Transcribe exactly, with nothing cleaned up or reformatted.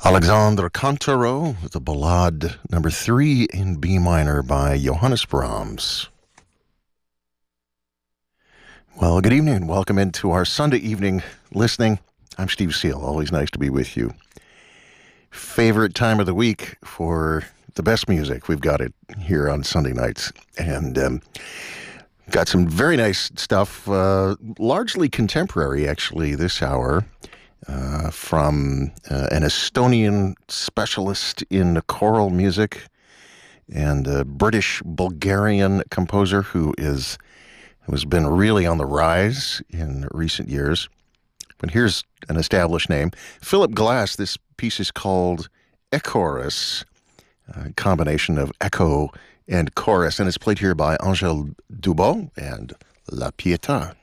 Alexandre Cantaro, the Ballade number three in B minor by Johannes Brahms. Well, good evening and welcome into our Sunday evening listening. I'm Steve Seal. Always nice to be with you. Favorite time of the week for the best music. We've got it here on Sunday nights. And um, got some very nice stuff, uh, largely contemporary, actually, this hour. Uh, from uh, an Estonian specialist in choral music and a British-Bulgarian composer who is who has been really on the rise in recent years. But here's an established name. Philip Glass. This piece is called Echoris, a combination of echo and chorus, and it's played here by Angèle Dubos and La Pietà.